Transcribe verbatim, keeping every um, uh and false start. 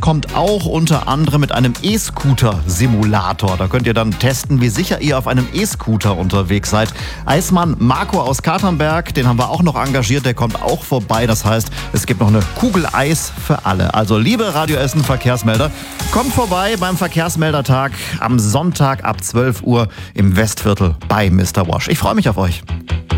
kommt auch unter anderem mit einem E-Scooter-Simulator. Da könnt ihr dann testen, wie sicher ihr auf einem E-Scooter unterwegs seid. Eismann Marco aus Katernberg, den haben wir auch noch engagiert, der kommt auch vorbei. Das heißt, es gibt noch eine Kugel Eis für alle. Also liebe Radio Essen Verkehrsmelder, kommt vorbei beim Verkehrsmeldertag am Sonntag ab zwölf Uhr im Westviertel bei Mister Wash. Ich freue mich auf euch.